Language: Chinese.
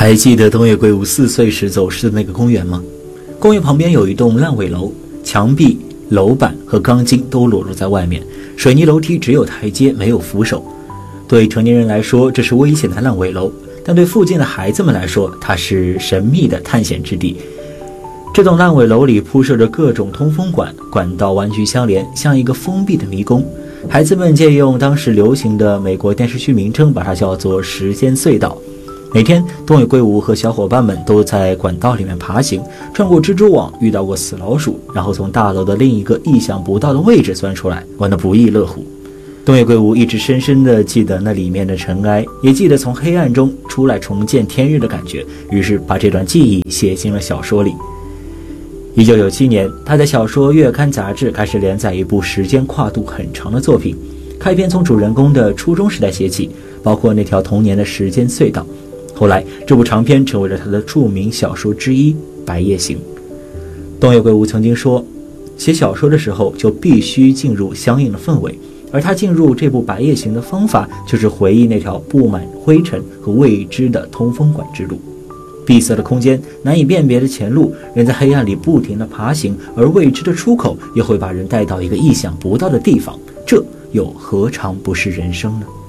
还记得东野圭吾4岁时走失的那个公园吗？公园旁边有一栋烂尾楼，墙壁、楼板和钢筋都裸露在外面，水泥楼梯只有台阶没有扶手。对成年人来说，这是危险的烂尾楼，但对附近的孩子们来说，它是神秘的探险之地。这栋烂尾楼里铺设着各种通风管，管道弯曲相连，像一个封闭的迷宫。孩子们借用当时流行的美国电视剧名称，把它叫做时间隧道。每天，东野圭吾和小伙伴们都在管道里面爬行，穿过蜘蛛网，遇到过死老鼠，然后从大楼的另一个意想不到的位置钻出来，玩得不亦乐乎。东野圭吾一直深深地记得那里面的尘埃，也记得从黑暗中出来重见天日的感觉，于是把这段记忆写进了小说里。1997年，他在小说月刊杂志开始连载一部时间跨度很长的作品，开篇从主人公的初中时代写起，包括那条童年的时间隧道。后来，这部长篇成为了他的著名小说之一《白夜行》。东野圭吾曾经说，写小说的时候就必须进入相应的氛围，而他进入这部《白夜行》的方法就是回忆那条布满灰尘和未知的通风管之路。闭塞的空间，难以辨别的前路，人在黑暗里不停地爬行，而未知的出口又会把人带到一个意想不到的地方，这又何尝不是人生呢？